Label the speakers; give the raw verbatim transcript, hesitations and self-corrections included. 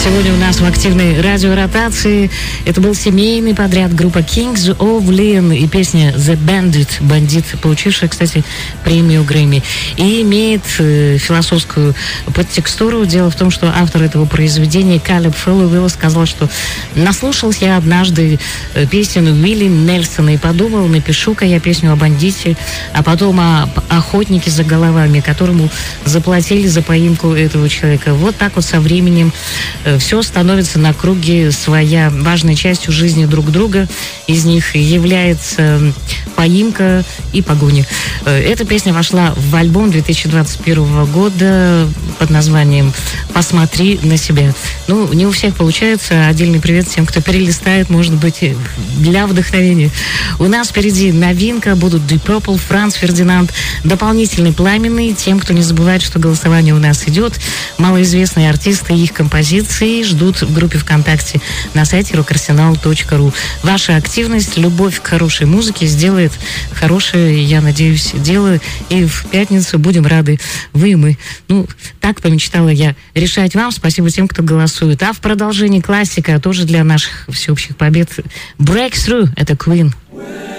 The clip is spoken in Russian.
Speaker 1: Сегодня у нас в активной радиоротации это был семейный подряд группа Kings of Leon и песня The Bandit, бандит, получившая, кстати, премию Грэмми. И имеет э, философскую подтекстуру. Дело в том, что автор этого произведения Калеб Фэллоуэлл сказал, что наслушался я однажды песню Уилли Нельсона и подумал, напишу-ка я песню о бандите, а потом о охотнике за головами, которому заплатили за поимку этого человека. Вот так вот со временем все становится на круге своя. Важной частью жизни друг друга из них является поимка и погоня. Эта песня вошла в альбом две тысячи двадцать первого года под названием «Посмотри на себя». Ну, не у всех получается. Отдельный привет тем, кто перелистает, может быть, для вдохновения. У нас впереди новинка. Будут Deep Purple, Франц Фердинанд, дополнительный пламенный. Тем, кто не забывает, что голосование у нас идет. Малоизвестные артисты и их композиции ждут в группе ВКонтакте на сайте рок арсенал точка ру. Ваша активность, любовь к хорошей музыке сделает хорошее, я надеюсь, дело. И в пятницу будем рады вы и мы. Ну, так помечтала я решать вам. Спасибо тем, кто голосует. А в продолжении классика, тоже для наших всеобщих побед, Breakthrough — это Queen.